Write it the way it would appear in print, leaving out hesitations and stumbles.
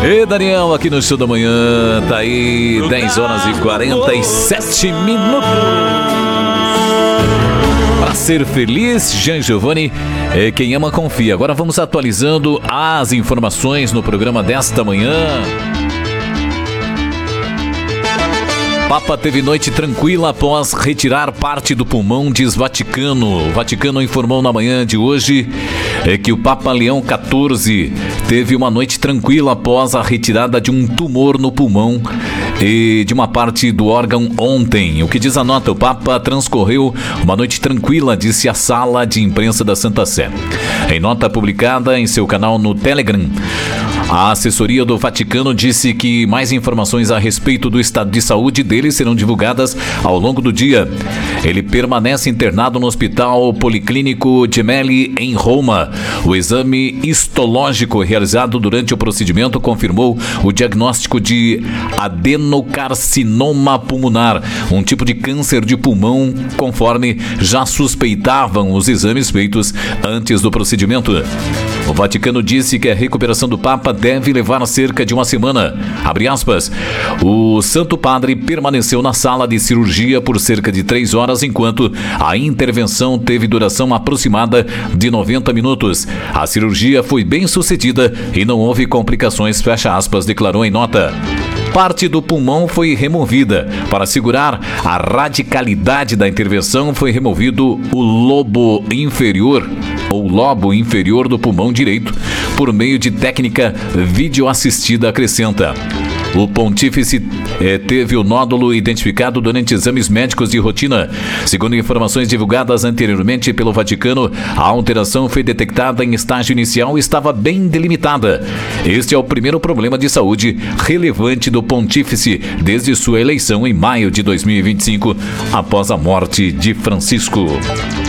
E Daniel, aqui no Show da Manhã, tá aí 10 horas e 47 minutos. Para ser feliz, Jean Giovanni, quem ama confia. Agora vamos atualizando as informações no programa desta manhã. Papa teve noite tranquila após retirar parte do pulmão, diz Vaticano. O Vaticano informou na manhã de hoje que o Papa Leão XIV teve uma noite tranquila após a retirada de um tumor no pulmão e de uma parte do órgão ontem. O que diz a nota, o Papa transcorreu uma noite tranquila, disse a sala de imprensa da Santa Sé. Em nota publicada em seu canal no Telegram, a assessoria do Vaticano disse que mais informações a respeito do estado de saúde dele serão divulgadas ao longo do dia. Ele permanece internado no Hospital Policlínico Gemelli, em Roma. O exame histológico realizado durante o procedimento confirmou o diagnóstico de adenocarcinoma pulmonar, um tipo de câncer de pulmão, conforme já suspeitavam os exames feitos antes do procedimento. O Vaticano disse que a recuperação do Papa deve levar cerca de uma semana. Abre aspas. O Santo Padre permaneceu na sala de cirurgia por cerca de 3 horas, enquanto a intervenção teve duração aproximada de 90 minutos. A cirurgia foi bem sucedida e não houve complicações, fecha aspas, declarou em nota. Parte do pulmão foi removida. Para segurar a radicalidade da intervenção, foi removido o lobo inferior do pulmão direito por meio de técnica videoassistida, acrescenta. O pontífice teve o nódulo identificado durante exames médicos de rotina. Segundo informações divulgadas anteriormente pelo Vaticano, a alteração foi detectada em estágio inicial e estava bem delimitada. Este é o primeiro problema de saúde relevante do pontífice desde sua eleição em maio de 2025, após a morte de Francisco.